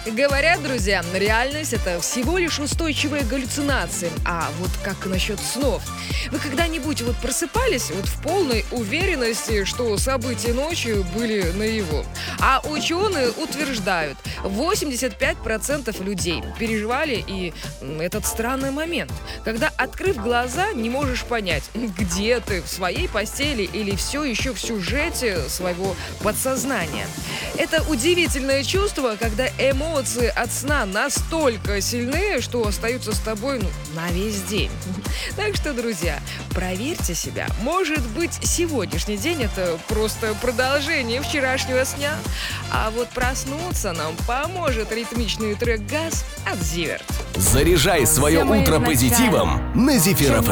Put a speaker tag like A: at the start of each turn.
A: Говорят, друзья, реальность — это всего лишь устойчивые галлюцинации. А вот как насчет снов? Вы когда-нибудь вот просыпались вот в полной уверенности, что события ночью были наяву? А ученые утверждают, 85% людей переживали и этот странный момент, когда, открыв глаза, не можешь понять, где ты, в своей постели или все еще в сюжете своего подсознания. Это удивительное чувство, когда эмоции от сна настолько сильны, что остаются с тобой на весь день. Так что, друзья, проверьте себя. Может быть, сегодняшний день — это просто продолжение вчерашнего сна. А вот проснуться нам поможет ритмичный трек «Газ» от Зиверт.
B: Заряжай свое
C: Все мы
B: утро
C: изначально
B: позитивом на Зефир ФМ.